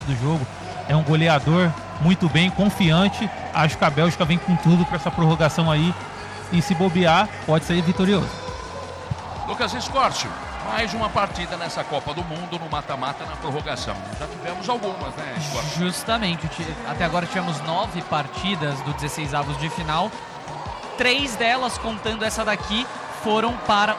do jogo. É um goleador muito bem, confiante. Acho que a Bélgica vem com tudo para essa prorrogação aí. E se bobear, pode sair vitorioso. Lucas Escorte, mais uma partida nessa Copa do Mundo, no mata-mata, na prorrogação. Já tivemos algumas, né, Escorte? Justamente. Até agora tivemos 9 partidas do 16avos de final. 3 delas, contando essa daqui, foram para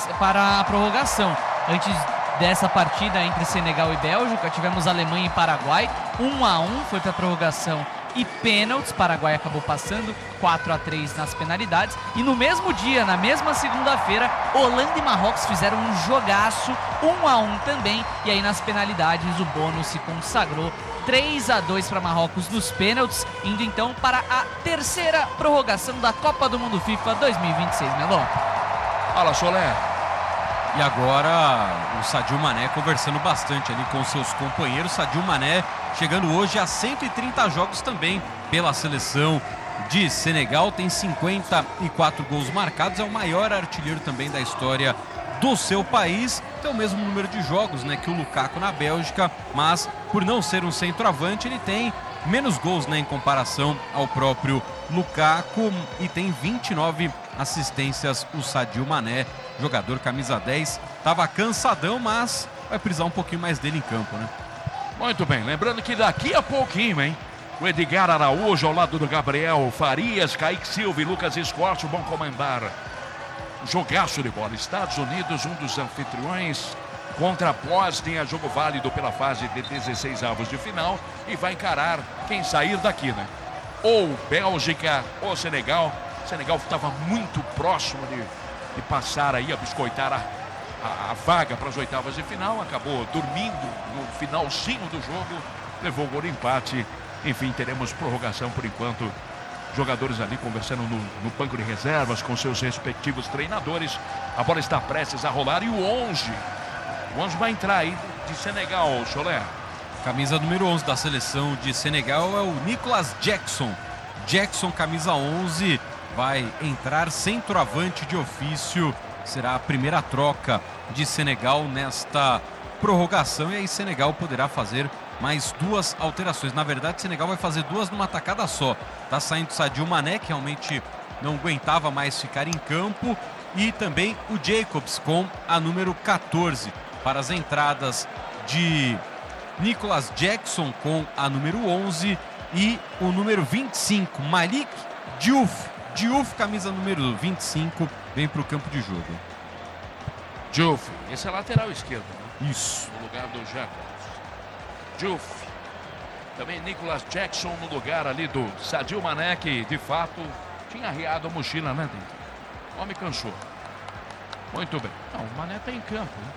a prorrogação. Antes dessa partida entre Senegal e Bélgica, tivemos Alemanha e Paraguai. 1-1 foi para a prorrogação e pênaltis. Paraguai acabou passando 4-3 nas penalidades. E no mesmo dia, na mesma segunda-feira, Holanda e Marrocos fizeram um jogaço, 1-1 também. E aí nas penalidades o Bono se consagrou, 3-2 para Marrocos nos pênaltis, indo então para a terceira prorrogação da Copa do Mundo FIFA 2026, Melon. Fala, Solé. E agora o Sadio Mané conversando bastante ali com seus companheiros. Sadio Mané chegando hoje a 130 jogos também pela seleção de Senegal. Tem 54 gols marcados, é o maior artilheiro também da história do seu país. Tem o mesmo número de jogos, né, que o Lukaku na Bélgica, mas por não ser um centroavante, ele tem menos gols, né, em comparação ao próprio Lukaku, e tem 29 assistências o Sadio Mané, jogador camisa 10. Tava cansadão, mas vai precisar um pouquinho mais dele em campo, né? Muito bem, lembrando que daqui a pouquinho, hein, o Edgar Araújo ao lado do Gabriel Farias, Kaique Silva e Lucas Escorte vão comandar jogaço de bola. Estados Unidos, um dos anfitriões, contra a Bósnia, jogo válido pela fase de 16avos de final, e vai encarar quem sair daqui, né? Ou Bélgica ou Senegal. Senegal estava muito próximo de passar aí, a biscoitar a vaga para as oitavas de final, acabou dormindo no finalzinho do jogo, levou o gol de empate. Enfim, teremos prorrogação por enquanto. Jogadores ali conversando no banco de reservas com seus respectivos treinadores. A bola está prestes a rolar e o 11 vai entrar aí de Senegal, Solé. Camisa número 11 da seleção de Senegal é o Nicolas Jackson. Jackson, camisa 11, vai entrar centroavante de ofício. Será a primeira troca de Senegal nesta prorrogação. E aí Senegal poderá fazer mais 2 alterações. Na verdade, Senegal vai fazer 2 numa tacada só. Tá saindo Sadio Mané, que realmente não aguentava mais ficar em campo. E também o Jacobs com a número 14. Para as entradas de Nicolas Jackson com a número 11 e o número 25, Malik Diouf. Diouf, camisa número 25, vem para o campo de jogo. Diouf, esse é lateral esquerdo, né? Isso. No lugar do Jacobs. Diouf. Também Nicolas Jackson no lugar ali do Sadio Mané, que de fato tinha arriado a mochila, né, dentro? O homem cansou. Muito bem. Não, o Mané está em campo, né?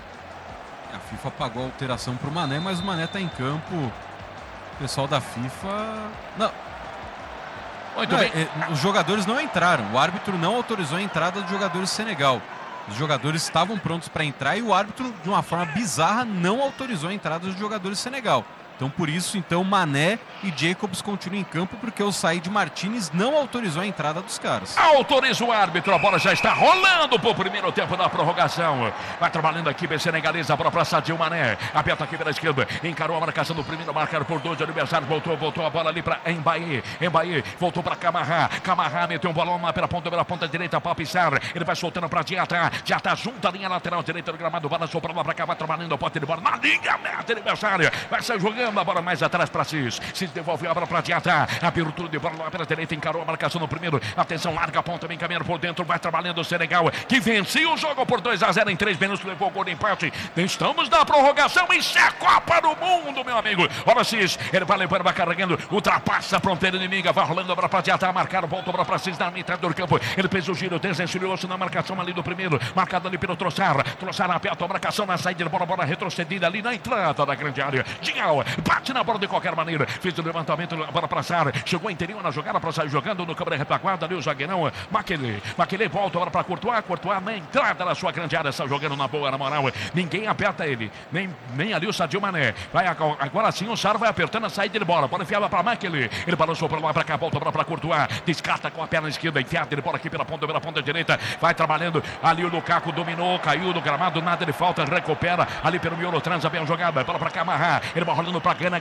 A FIFA pagou a alteração para o Mané, mas o Mané está em campo. O pessoal da FIFA... Não. Muito bem. Os jogadores não entraram. O árbitro não autorizou a entrada dos jogadores do Senegal. Os jogadores estavam prontos para entrar e o árbitro, de uma forma bizarra, não autorizou a entrada dos jogadores do Senegal. Então, por isso, Mané e Jacobs continuam em campo, porque o Said Martínez não autorizou a entrada dos caras. Autoriza o árbitro, a bola já está rolando pro primeiro tempo da prorrogação. Vai trabalhando a equipe senegalesa, a bola para Sadio Mané. Aperta aqui pela esquerda, encarou a marcação do primeiro, marcado por 2 adversários. Voltou a bola ali para Mbaye. Mbaye voltou para Camará. Camará meteu um bolão lá pela ponta direita para Pissar. Ele vai soltando para Diatá. Diatá junto à linha lateral direita do gramado. Bola soprando lá para cá, vai trabalhando a pote de bola na linha meta adversária. Vai sair jogando a bola mais atrás para Cis. Cis devolveu a bola para Diatá. Abertura de bola lá pela direita, encarou a marcação no primeiro. Atenção, larga a ponta, vem caminhando por dentro, vai trabalhando o Senegal, que venceu o jogo por 2-0 em 3 minutos, levou o gol de empate. Estamos na prorrogação, isso é Copa do Mundo, meu amigo. Olha Cis, ele vai levando, vai carregando, ultrapassa a fronteira inimiga, vai rolando a bola para Diatá, marcaram, voltou a bola para Cis na metade do campo. Ele fez o giro, desencilhou-se na marcação ali do primeiro, marcado ali pelo Trossard. Trossard aperta a marcação na saída de bola retrocedida ali na entrada da grande área. Dial bate na bola de qualquer maneira, fez o levantamento, a bola para Sar, chegou interior na jogada para sair jogando no câmara retaguarda ali o zagueirão Maquelê volta agora para Courtois na entrada da sua grande área, está jogando na boa, na moral, ninguém aperta ele, nem ali o Sadio Mané, vai agora sim o Sar vai apertando a saída de bola, bola enfiada para Maquelê, ele balançou para lá para cá, volta para Courtois, descarta com a perna esquerda, enfiada de bola aqui pela ponta direita, vai trabalhando ali o Lukaku, dominou, caiu no gramado, nada de falta, recupera ali pelo miolo, transa bem a jogada, bola para Camará, ele vai rolando para Gana.